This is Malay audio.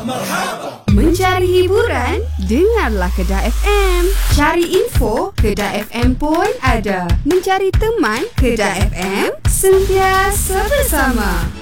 Mencari hiburan, dengarlah Kedah FM. Cari info, Kedah FM pun ada. Mencari teman, Kedah FM, sentiasa bersama.